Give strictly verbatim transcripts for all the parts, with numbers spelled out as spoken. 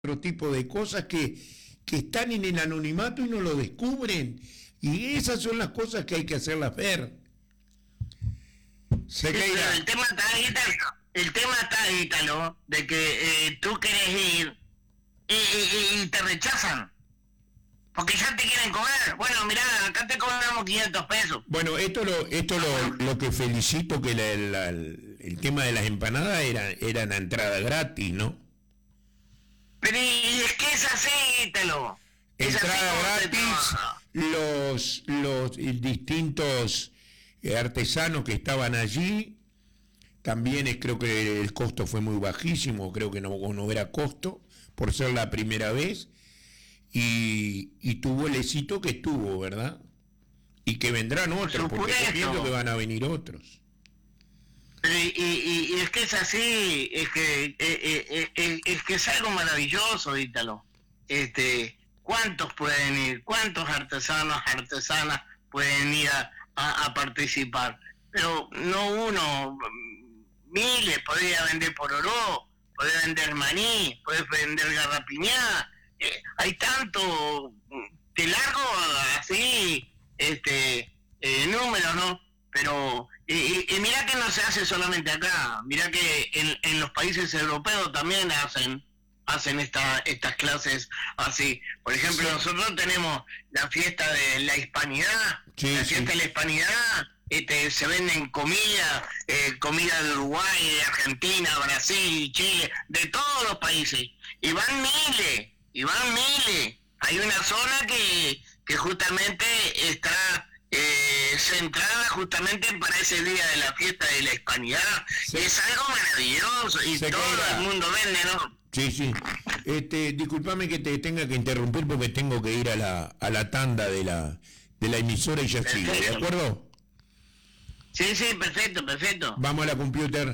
otro tipo de cosas que, que están en el anonimato y no lo descubren. Y esas son las cosas que hay que hacerlas ver. Sí, pero el tema está, Ítalo, el tema está, Ítalo, de que eh, tú quieres ir y, y, y te rechazan. Porque ya te quieren cobrar. Bueno, mirá, acá te cobramos quinientos pesos. Bueno, esto lo esto lo, lo que felicito, que la, la, el tema de las empanadas era, era la entrada gratis, ¿no? Pero y es que es así, Ítalo. Es entrada así gratis, los, los distintos artesanos que estaban allí, también es, creo que el costo fue muy bajísimo, creo que no, no era costo, por ser la primera vez. Y, y tuvo el éxito que tuvo, ¿verdad? Y que vendrán otros, porque pienso que van a venir otros. Y, y, y es que es así, es que eh, eh, eh, es que es algo maravilloso, Ítalo. Este, ¿cuántos pueden ir? ¿Cuántos artesanos, artesanas pueden ir a, a, a participar? Pero no uno, miles. Podría vender pororó, podría vender maní, podría vender garrapiñada. Eh, hay tanto de largo así este eh, números, ¿no? Pero y, y mira que no se hace solamente acá, mira que en, en los países europeos también hacen hacen esta, estas clases así. Por ejemplo, sí. Nosotros tenemos la fiesta de la hispanidad, sí, la fiesta sí. de la hispanidad, este, se venden comida, eh, comida de Uruguay, de Argentina, Brasil, Chile, de todos los países, y van miles. Y van miles. Hay una zona que, que justamente está eh, centrada justamente para ese día de la fiesta de la hispanidad. Sí. Es algo maravilloso y todo queda. El mundo vende, ¿no? Sí, sí. Este, discúlpame que te tenga que interrumpir porque tengo que ir a la a la tanda de la de la emisora y ya sigo, ¿de acuerdo? Sí, sí, perfecto, perfecto. Vamos a la computer.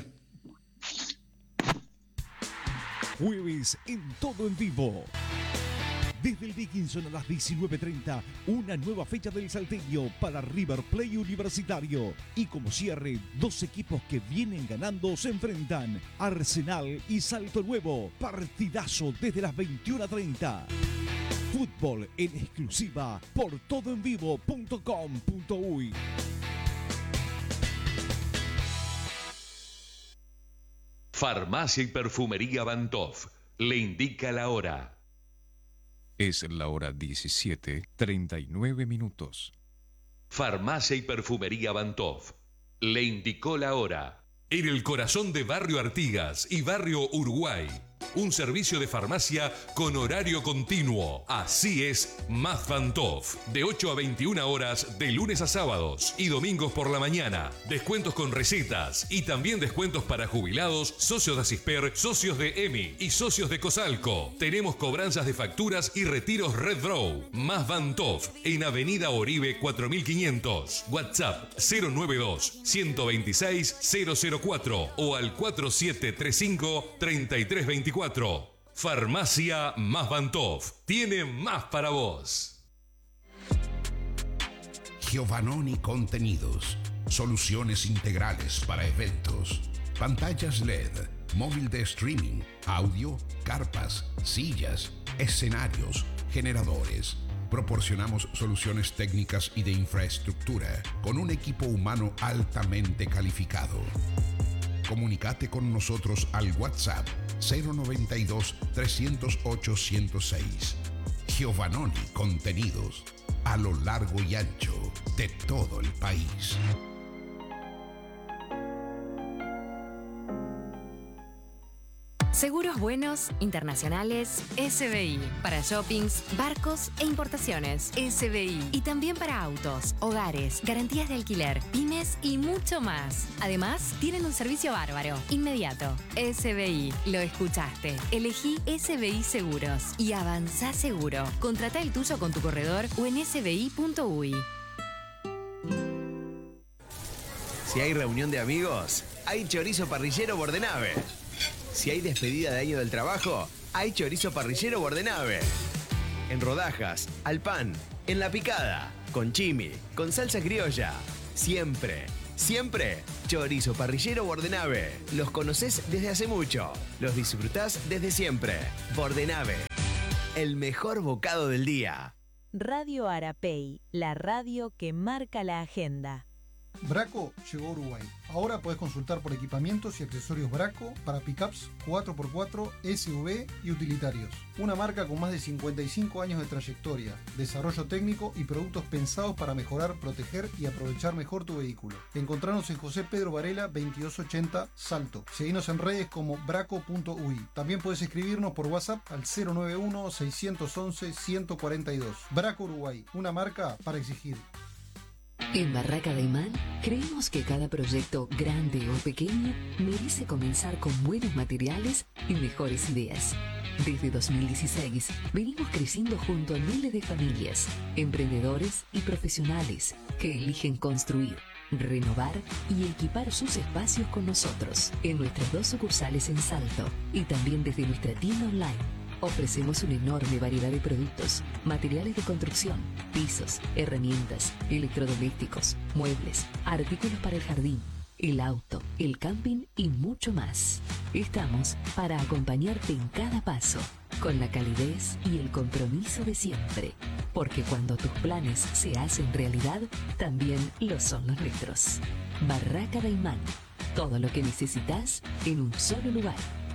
Jueves en todo en vivo. Desde el Dickinson a las diecinueve treinta, una nueva fecha del Salteño para River Plate Universitario. Y como cierre, dos equipos que vienen ganando se enfrentan. Arsenal y Salto Nuevo. Partidazo desde las veintiuna treinta. Fútbol en exclusiva por todo en vivo punto com punto uy. Farmacia y Perfumería Bantov le indica la hora. Es la hora diecisiete, treinta y nueve minutos. Farmacia y Perfumería Bantov le indicó la hora. En el corazón de Barrio Artigas y Barrio Uruguay. Un servicio de farmacia con horario continuo. Así es Más Bantov. De ocho a veintiuna horas de lunes a sábados y domingos por la mañana. Descuentos con recetas y también descuentos para jubilados, socios de Asisper, socios de E M I y socios de Cosalco. Tenemos cobranzas de facturas y retiros Red Draw. Más Bantov en Avenida Oribe cuatro mil quinientos. WhatsApp cero noventa y dos, ciento veintiséis, cero cero cuatro o al cuatro siete tres cinco, treinta y tres veinticuatro. Farmacia Más Bantov tiene más para vos. Giovannoni Contenidos. Soluciones integrales para eventos. Pantallas L E D, móvil de streaming, audio, carpas, sillas, escenarios, generadores. Proporcionamos soluciones técnicas y de infraestructura con un equipo humano altamente calificado. Comunicate con nosotros al WhatsApp cero noventa y dos, trescientos ocho, ciento seis. Giovannoni Contenidos, a lo largo y ancho de todo el país. Seguros buenos, internacionales, S B I. Para shoppings, barcos e importaciones, S B I. Y también para autos, hogares, garantías de alquiler, pymes y mucho más. Además, tienen un servicio bárbaro, inmediato. S B I, lo escuchaste. Elegí S B I Seguros y avanzá seguro. Contratá el tuyo con tu corredor o en s b i punto u y. Si hay reunión de amigos, hay chorizo parrillero Bordenave. Si hay despedida de año del trabajo, hay chorizo parrillero Bordenave. En rodajas, al pan, en la picada, con chimi, con salsa criolla. Siempre Siempre. Chorizo parrillero Bordenave. Los conocés desde hace mucho. Los disfrutás desde siempre. Bordenave. El mejor bocado del día. Radio Arapey, la radio que marca la agenda. Braco llegó a Uruguay. Ahora podés consultar por equipamientos y accesorios Braco para pickups cuatro por cuatro, S U V y utilitarios. Una marca con más de cincuenta y cinco años de trayectoria, desarrollo técnico y productos pensados para mejorar, proteger y aprovechar mejor tu vehículo. Encontranos en José Pedro Varela veintidós ochenta Salto. Seguinos en redes como braco punto u i. También puedes escribirnos por WhatsApp al cero nueve uno, seiscientos once, ciento cuarenta y dos. Braco Uruguay, una marca para exigir. En Barraca de Imán creemos que cada proyecto, grande o pequeño, merece comenzar con buenos materiales y mejores ideas. Desde dos mil dieciséis venimos creciendo junto a miles de familias, emprendedores y profesionales que eligen construir, renovar y equipar sus espacios con nosotros en nuestras dos sucursales en Salto y también desde nuestra tienda online. Ofrecemos una enorme variedad de productos, materiales de construcción, pisos, herramientas, electrodomésticos, muebles, artículos para el jardín, el auto, el camping y mucho más. Estamos para acompañarte en cada paso, con la calidez y el compromiso de siempre. Porque cuando tus planes se hacen realidad, también lo son los nuestros. Barraca de Imán. Todo lo que necesitas en un solo lugar.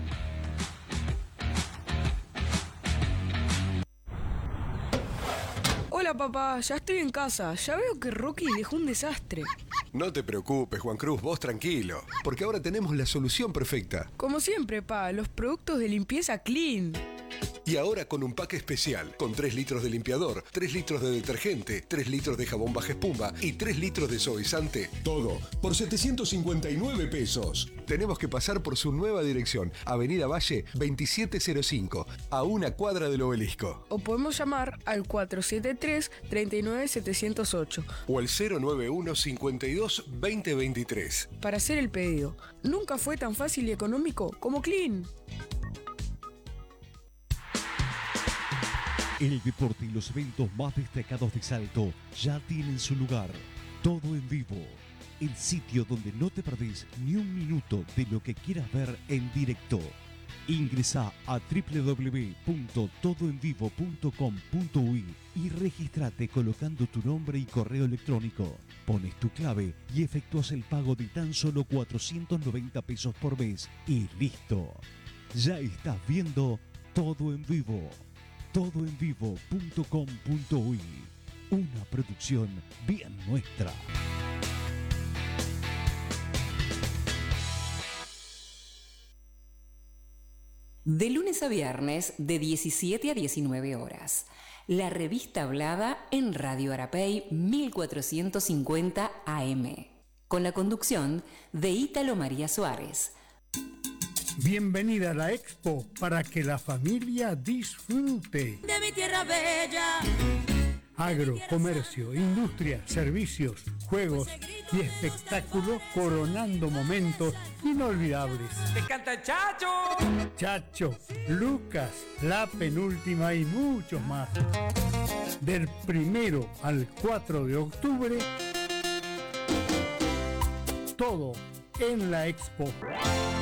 Hola papá, ya estoy en casa. Ya veo que Rocky dejó un desastre. No te preocupes, Juan Cruz, vos tranquilo, porque ahora tenemos la solución perfecta. Como siempre, pa, los productos de limpieza Clean. Y ahora con un pack especial, con tres litros de limpiador, tres litros de detergente, tres litros de jabón baja espuma y tres litros de suavizante. Todo por setecientos cincuenta y nueve pesos. Tenemos que pasar por su nueva dirección, Avenida Valle veintisiete cero cinco, a una cuadra del Obelisco. O podemos llamar al cuatro siete tres, tres nueve siete cero ocho. O al cero nueve uno, cincuenta y dos, veinte veintitrés. Para hacer el pedido. Nunca fue tan fácil y económico como Clean. El deporte y los eventos más destacados de Salto ya tienen su lugar. Todo en vivo. El sitio donde no te perdés ni un minuto de lo que quieras ver en directo. Ingresa a doble u doble u doble u punto todo en vivo punto com punto u i y regístrate colocando tu nombre y correo electrónico. Pones tu clave y efectúas el pago de tan solo cuatrocientos noventa pesos por mes y listo. Ya estás viendo Todo en Vivo. todo en vivo punto com punto u i. Una producción bien nuestra. De lunes a viernes, de diecisiete a diecinueve horas. La revista hablada en Radio Arapey mil cuatrocientos cincuenta A M. Con la conducción de Ítalo María Suárez. Bienvenida a la Expo para que la familia disfrute. De mi tierra bella. Agro, comercio, industria, servicios, juegos y espectáculos coronando momentos inolvidables. ¡Te canta Chacho! Chacho, Lucas, La Penúltima y muchos más. Del primero al cuatro de octubre, todo en la Expo.